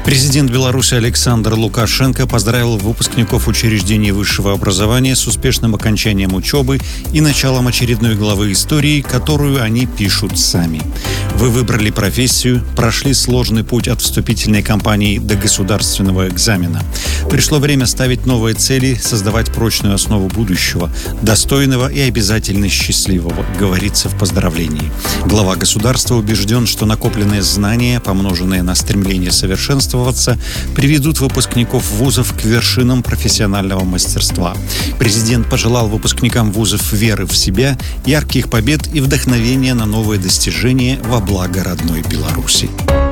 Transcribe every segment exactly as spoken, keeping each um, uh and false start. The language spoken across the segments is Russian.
Президент Беларуси Александр Лукашенко поздравил выпускников учреждений высшего образования с успешным окончанием учебы и началом очередной главы истории, которую они пишут сами. Вы выбрали профессию, прошли сложный путь от вступительной кампании до государственного экзамена. Пришло время ставить новые цели, создавать прочную основу будущего, достойного и обязательно счастливого, говорится в поздравлении. Глава государства убежден, что накопленные знания, помноженные на стремление совершенствоваться, приведут выпускников вузов к вершинам профессионального мастерства. Президент пожелал выпускникам вузов веры в себя, ярких побед и вдохновения на новые достижения во благо родной Беларуси.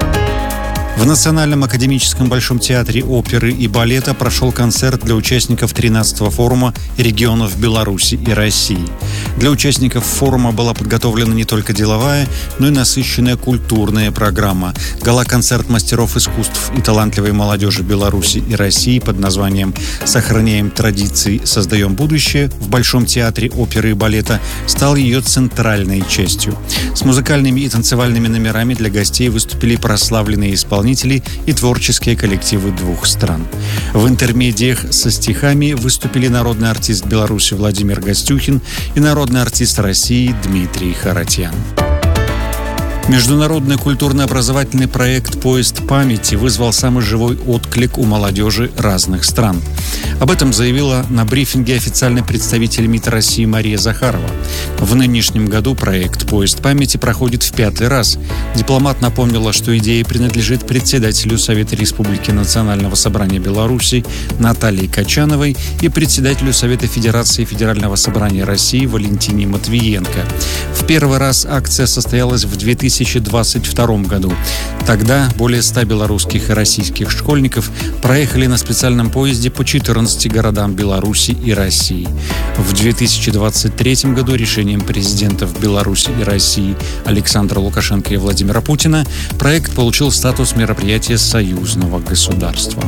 В Национальном академическом Большом театре оперы и балета прошел концерт для участников тринадцатого форума регионов Беларуси и России. Для участников форума была подготовлена не только деловая, но и насыщенная культурная программа. Гала-концерт мастеров искусств и талантливой молодежи Беларуси и России под названием «Сохраняем традиции, создаем будущее» в Большом театре оперы и балета стал ее центральной частью. С музыкальными и танцевальными номерами для гостей выступили прославленные исполнители и творческие коллективы двух стран. В интермедиях со стихами выступили народный артист Беларуси Владимир Гостюхин и народный артист России Дмитрий Харатьян. Международный культурно-образовательный проект «Поезд памяти» вызвал самый живой отклик у молодежи разных стран. Об этом заявила на брифинге официальный представитель МИД России Мария Захарова. В нынешнем году проект «Поезд памяти» проходит в пятый раз. Дипломат напомнила, что идея принадлежит председателю Совета Республики Национального собрания Беларуси Наталье Качановой и председателю Совета Федерации Федерального собрания России Валентине Матвиенко. В первый раз акция состоялась в две тысячи двадцать втором году. Тогда более ста белорусских и российских школьников проехали на специальном поезде по четырнадцати городам Беларуси и России. В две тысячи двадцать третьем году решением президентов Беларуси и России Александра Лукашенко и Владимира Путина проект получил статус мероприятия союзного государства.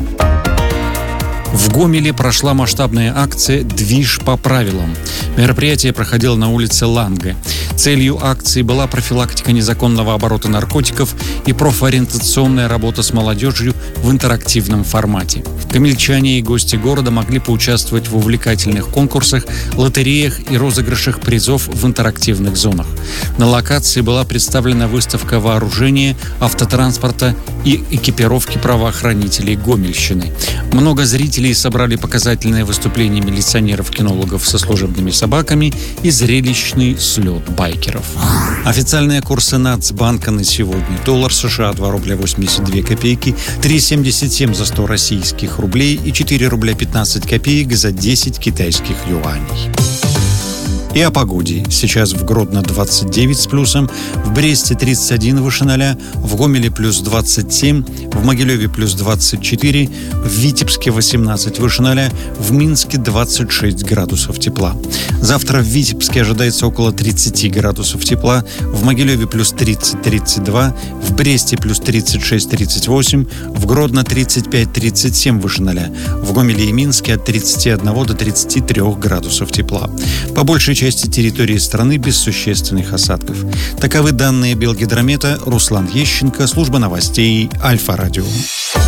В Гомеле прошла масштабная акция «Движ по правилам». Мероприятие проходило на улице Ланге. Целью акции была профилактика незаконного оборота наркотиков и профориентационная работа с молодежью в интерактивном формате. Гомельчане и гости города могли поучаствовать в увлекательных конкурсах, лотереях и розыгрышах призов в интерактивных зонах. На локации была представлена выставка вооружения, автотранспорта и экипировки правоохранителей Гомельщины. Много зрителей собрали показательное выступление милиционеров-кинологов со служебными собаками и зрелищный слет байкеров. Официальные курсы Нацбанка на сегодня. Доллар США два рубля восемьдесят две копейки, три семьдесят семь за сто российских рублей и четыре рубля пятнадцать копеек за десять китайских юаней. И о погоде. Сейчас в Гродно двадцать девять с плюсом, в Бресте тридцать один выше ноля, в Гомеле плюс двадцать семь, в Могилеве плюс двадцать четыре, в Витебске восемнадцать выше ноля, в Минске двадцать шесть градусов тепла. Завтра в Витебске ожидается около тридцати градусов тепла, в Могилеве плюс тридцать - тридцать два, в Бресте плюс тридцать шесть - тридцать восемь, в Гродно тридцать пять - тридцать семь выше ноля, в Гомеле и Минске от тридцати одного до тридцати трёх градусов тепла. По большей части части территории страны без существенных осадков. Таковы данные Белгидромета. Руслан Ещенко, служба новостей Альфа-радио.